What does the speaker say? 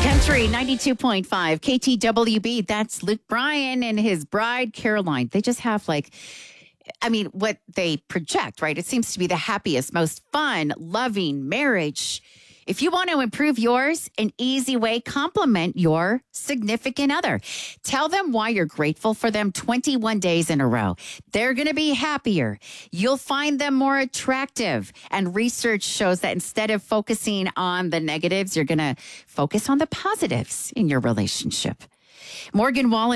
Country 92.5 KTWB. That's Luke Bryan and his bride, Caroline. They just have what they project, right? It seems to be the happiest, most fun, loving marriage. If you want to improve yours, an easy way, compliment your significant other. Tell them why you're grateful for them 21 days in a row. They're going to be happier. You'll find them more attractive. And research shows that instead of focusing on the negatives, you're going to focus on the positives in your relationship. Morgan Wallen